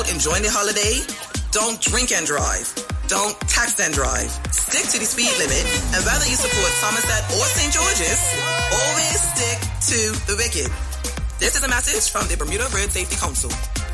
enjoying the holiday? Don't drink and drive. Don't text and drive. Stick to the speed limit. And whether you support Somerset or St. George's, always stick to the wicket. This is a message from the Bermuda Road Safety Council.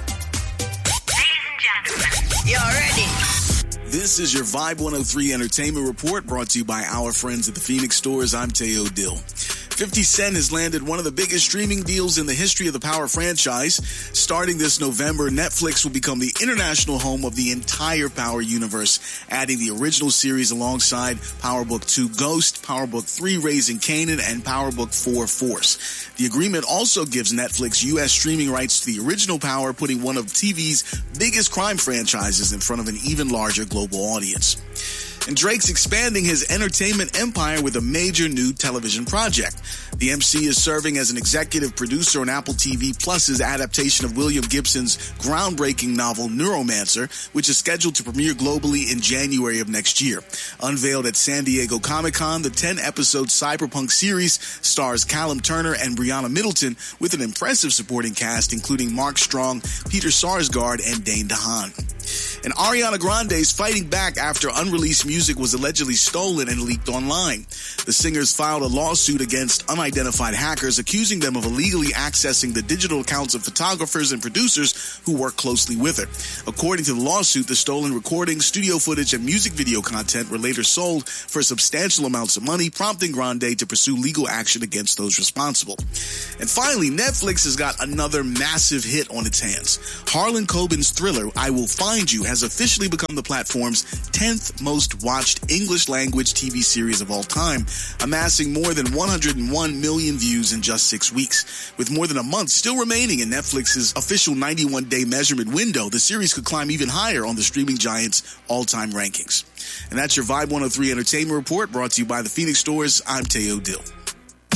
Ladies and gentlemen, you're ready. This is your Vibe 103 Entertainment Report brought to you by our friends at the Phoenix Stores. I'm Teo Dill. 50 Cent has landed one of the biggest streaming deals in the history of the Power franchise. Starting this November, Netflix will become the international home of the entire Power universe, adding the original series alongside Power Book 2 Ghost, Power Book 3 Raising Kanan, and Power Book 4 Force. The agreement also gives Netflix U.S. streaming rights to the original Power, putting one of TV's biggest crime franchises in front of an even larger global audience. And Drake's expanding his entertainment empire with a major new television project. The MC is serving as an executive producer on Apple TV Plus's adaptation of William Gibson's groundbreaking novel Neuromancer, which is scheduled to premiere globally in January of next year. Unveiled at San Diego Comic-Con, the 10-episode cyberpunk series stars Callum Turner and Brianna Middleton with an impressive supporting cast including Mark Strong, Peter Sarsgaard, and Dane DeHaan. And Ariana Grande is fighting back after unreleased music was allegedly stolen and leaked online. The singers filed a lawsuit against unidentified hackers, accusing them of illegally accessing the digital accounts of photographers and producers who work closely with her. According to the lawsuit, the stolen recordings, studio footage, and music video content were later sold for substantial amounts of money, prompting Grande to pursue legal action against those responsible. And finally, Netflix has got another massive hit on its hands. Harlan Coben's thriller, I Will Find You, has officially become the platform's 10th most watched English-language TV series of all time, amassing more than 101 million views in just 6 weeks. With more than a month still remaining in Netflix's official 91-day measurement window, the series could climb even higher on the streaming giant's all-time rankings. And that's your Vibe 103 Entertainment Report brought to you by the Phoenix Stores. I'm Teo Dill.